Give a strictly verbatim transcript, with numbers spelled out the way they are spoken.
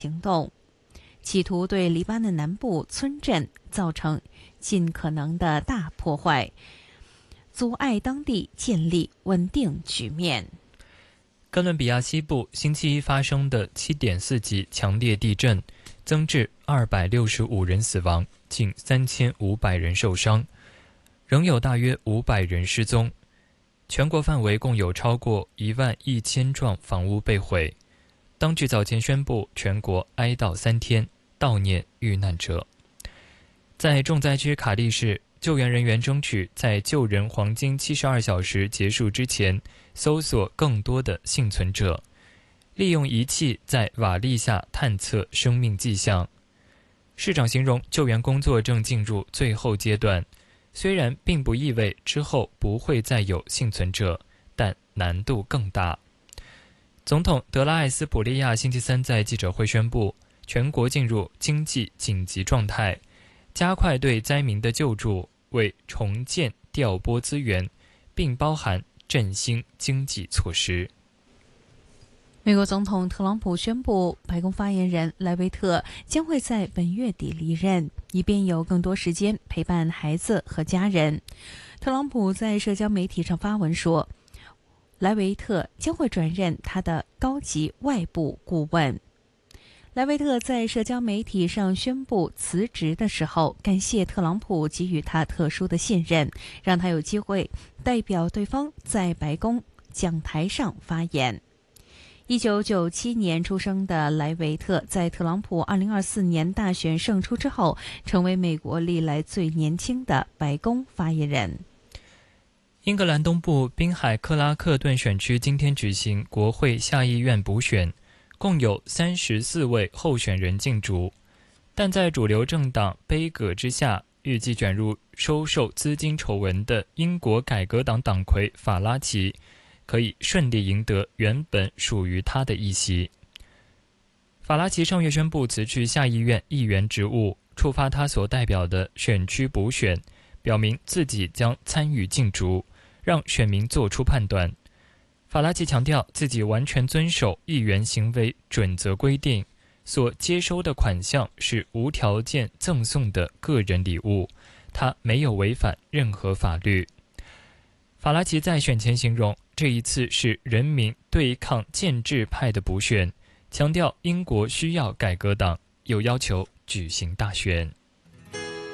行动，企图对黎巴嫩南部村镇造成尽可能的大破坏，阻碍当地建立稳定局面。 哥伦比亚西部星期一发生的 七点四 级强烈地震，增至二百六十五人死亡，近三千五百人受伤，仍有大约五百人失踪。全国范围共有超过一万一千幢房屋被毁。当局早前宣布全国哀悼三天，悼念遇难者。在重灾区卡利市，救援人员争取在救人黄金七十二小时结束之前搜索更多的幸存者，利用仪器在瓦砾下探测生命迹象。市长形容救援工作正进入最后阶段，虽然并不意味之后不会再有幸存者，但难度更大。总统德拉艾斯普利亚星期三在记者会宣布，全国进入经济紧急状态，加快对灾民的救助，为重建调拨资源，并包含振兴经济措施。 美国总统特朗普宣布，白宫发言人莱维特将会在本月底离任，以便有更多时间陪伴孩子和家人。特朗普在社交媒体上发文说，莱维特将会转任他的高级外部顾问。莱维特在社交媒体上宣布辞职的时候，感谢特朗普给予他特殊的信任，让他有机会代表对方在白宫讲台上发言。一九九七年出生的莱维特，在特朗普二零二四年大选胜出之后，成为美国历来最年轻的白宫发言人。 英格兰东部滨海克拉克顿选区今天举行国会下议院补选，共有三十四位候选人竞逐，但在主流政党杯葛之下，预计卷入收受资金丑闻的英国改革党党魁法拉奇可以顺利赢得原本属于他的一席。法拉奇上月宣布辞去下议院议员职务，触发他所代表的选区补选，表明自己将参与竞逐，让选民做出判断。法拉奇强调自己完全遵守议员行为准则规定，所接收的款项是无条件赠送的个人礼物，他没有违反任何法律。法拉奇在选前形容这一次是人民对抗建制派的补选，强调英国需要改革党，又要求举行大选。